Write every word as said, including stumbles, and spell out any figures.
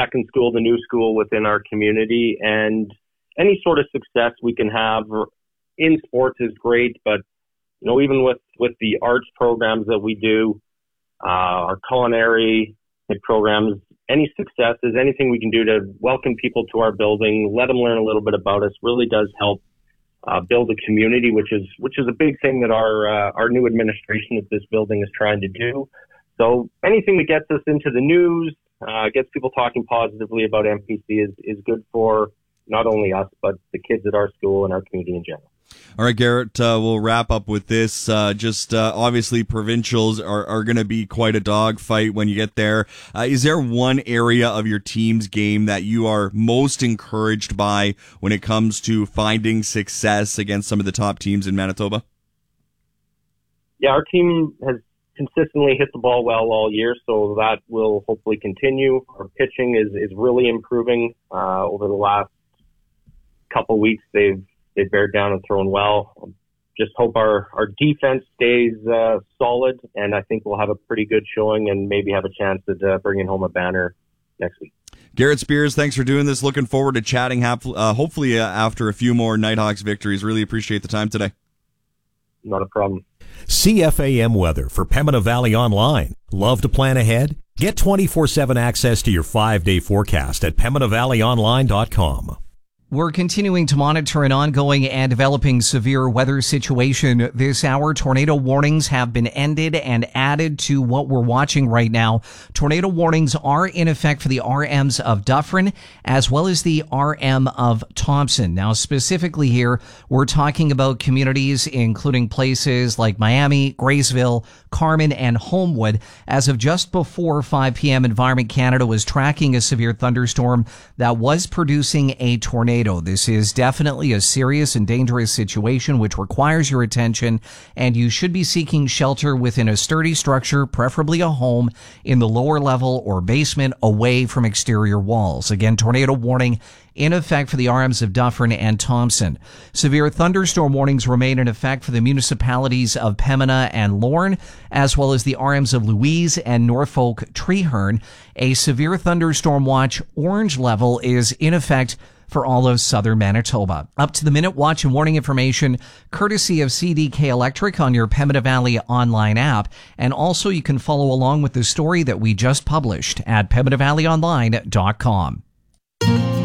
second school, the new school within our community, and any sort of success we can have in sports is great. But, you know, even with, with the arts programs that we do, uh, our culinary programs, any successes, anything we can do to welcome people to our building, let them learn a little bit about us, really does help uh, build a community, which is which is a big thing that our uh, our new administration at this building is trying to do. So anything that gets us into the news, uh, gets people talking positively about M P C is, is good for not only us, but the kids at our school and our community in general. All right, Garrett, uh, we'll wrap up with this. Uh, just uh, obviously provincials are, are going to be quite a dogfight when you get there. Uh, is there one area of your team's game that you are most encouraged by when it comes to finding success against some of the top teams in Manitoba? Yeah, our team has consistently hit the ball well all year, so that will hopefully continue. Our pitching is, is really improving. Uh, over the last couple weeks, they've They bared down and thrown well. Just hope our, our defense stays uh, solid, and I think we'll have a pretty good showing and maybe have a chance at uh, bringing home a banner next week. Garrett Spears, thanks for doing this. Looking forward to chatting uh, hopefully uh, after a few more Nighthawks victories. Really appreciate the time today. Not a problem. C F A M weather for Pembina Valley Online. Love to plan ahead? Get twenty-four seven access to your five-day forecast at pembina valley online dot com. We're continuing to monitor an ongoing and developing severe weather situation this hour. Tornado warnings have been ended and added to what we're watching right now. Tornado warnings are in effect for the R Ms of Dufferin as well as the R M of Thompson. Now, specifically here, we're talking about communities including places like Miami, Graysville, Carman, and Homewood. As of just before five p.m., Environment Canada was tracking a severe thunderstorm that was producing a tornado. This is definitely a serious and dangerous situation which requires your attention, and you should be seeking shelter within a sturdy structure, preferably a home, in the lower level or basement away from exterior walls. Again, tornado warning in effect for the R Ms of Dufferin and Thompson. Severe thunderstorm warnings remain in effect for the municipalities of Pembina and Lorne, as well as the R Ms of Louise and Norfolk Treeherne. A severe thunderstorm watch orange level is in effect for all of southern Manitoba. Up to the minute watch and warning information courtesy of C D K Electric on your Pembina Valley online app. And also you can follow along with the story that we just published at pembina valley online dot com.